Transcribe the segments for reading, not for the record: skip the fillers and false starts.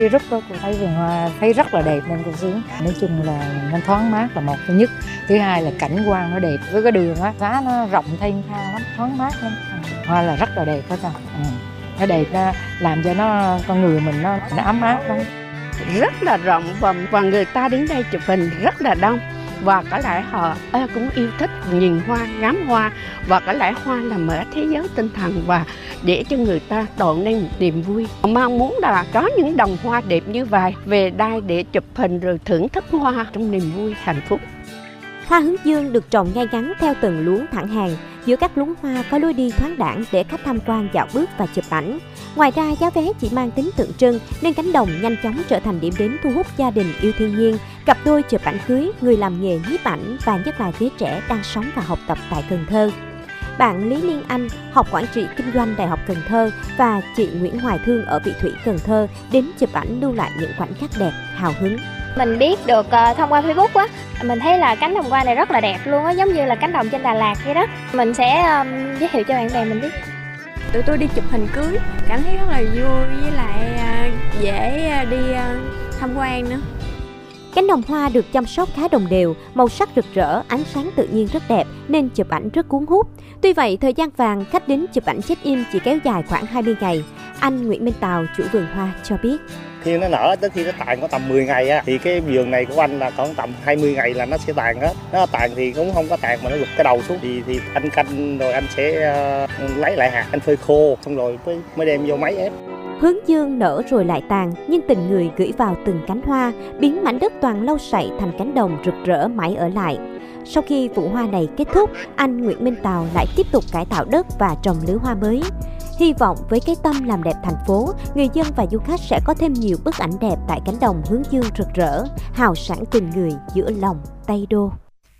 Đi rất cô thấy vườn hoa thấy rất là đẹp nên cô xuống. Nói chung là nó thoáng mát là một thứ nhất. Thứ hai là cảnh quan nó đẹp, với cái đường á, giá nó rộng thênh thang lắm, thoáng mát lắm. Hoa là rất là đẹp hết rồi. Nó đẹp, nó làm cho nó con người mình nó ấm áp lắm. Rất là rộng và người ta đến đây chụp hình rất là đông. Và có lẽ họ cũng yêu thích nhìn hoa, ngắm hoa. Và có lẽ hoa là mở thế giới tinh thần và để cho người ta tạo nên một niềm vui. Mong muốn là có những đồng hoa đẹp như vậy về đây để chụp hình rồi thưởng thức hoa trong niềm vui, hạnh phúc. Hoa hướng dương được trồng ngay ngắn theo từng luống thẳng hàng. Giữa các luống hoa có lối đi thoáng đãng để khách tham quan dạo bước và chụp ảnh. Ngoài ra, giá vé chỉ mang tính tượng trưng nên cánh đồng nhanh chóng trở thành điểm đến thu hút gia đình yêu thiên nhiên, cặp đôi chụp ảnh cưới, người làm nghề nhiếp ảnh và nhất là giới trẻ đang sống và học tập tại Cần Thơ. Bạn Lý Liên Anh, học quản trị kinh doanh Đại học Cần Thơ và chị Nguyễn Hoài Thương ở Vị Thủy, Cần Thơ đến chụp ảnh lưu lại những khoảnh khắc đẹp, hào hứng. Mình biết được thông qua Facebook á, mình thấy là cánh đồng hoa này rất là đẹp luôn á, giống như là cánh đồng trên Đà Lạt vậy đó. Mình sẽ giới thiệu cho bạn bè mình biết. Tụi tôi đi chụp hình cưới, cảm thấy rất là vui với lại dễ đi tham quan nữa. Cánh đồng hoa được chăm sóc khá đồng đều, màu sắc rực rỡ, ánh sáng tự nhiên rất đẹp nên chụp ảnh rất cuốn hút. Tuy vậy, thời gian vàng khách đến chụp ảnh check-in chỉ kéo dài khoảng 20 ngày. Anh Nguyễn Minh Tào, chủ vườn hoa cho biết. Khi nó nở tới khi nó tàn có tầm 10 ngày á, thì cái vườn này của anh là còn tầm 20 ngày là nó sẽ tàn hết. Nó tàn thì cũng không có tàn mà nó gục cái đầu xuống thì anh canh rồi anh sẽ lấy lại hạt, anh phơi khô xong rồi mới đem vô máy ép. Hướng dương nở rồi lại tàn, nhưng tình người gửi vào từng cánh hoa, biến mảnh đất toàn lau sậy thành cánh đồng rực rỡ mãi ở lại. Sau khi vụ hoa này kết thúc, anh Nguyễn Minh Tào lại tiếp tục cải tạo đất và trồng lứa hoa mới. Hy vọng với cái tâm làm đẹp thành phố, người dân và du khách sẽ có thêm nhiều bức ảnh đẹp tại cánh đồng hướng dương rực rỡ, hào sảng tình người giữa lòng Tây Đô.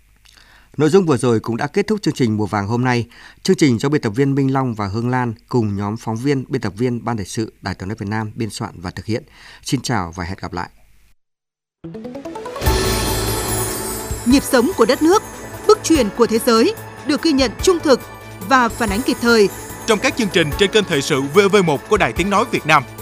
Nội dung vừa rồi cũng đã kết thúc chương trình Mùa Vàng hôm nay. Chương trình do biên tập viên Minh Long và Hương Lan cùng nhóm phóng viên, biên tập viên Ban Thời sự Đài Tiếng nói Việt Nam biên soạn và thực hiện. Xin chào và hẹn gặp lại. Nhịp sống của đất nước, bước chuyển của thế giới được ghi nhận trung thực và phản ánh kịp thời trong các chương trình trên kênh Thời sự VV1 của Đài Tiếng nói Việt Nam.